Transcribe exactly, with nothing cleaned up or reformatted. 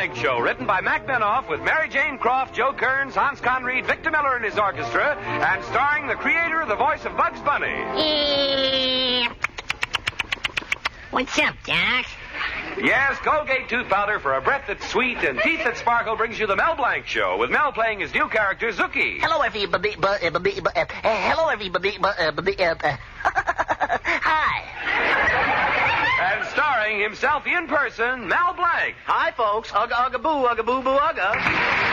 Blanc Show, written by Mac Benoff with Mary Jane Croft, Joe Kearns, Hans Conried, Victor Miller and his orchestra, and starring the creator of the voice of Bugs Bunny. What's up, Doc? Yes, Colgate tooth powder for a breath that's sweet and teeth that sparkle brings you the Mel Blanc Show, with Mel playing his new character, Zookie. Hello, everybody. Uh, uh, uh, hello, everybody. Uh, uh, uh, hi. And starring himself in person, Mel Blanc. Hi, folks. Ugga, ugga, boo, ugga, boo, boo, ugga.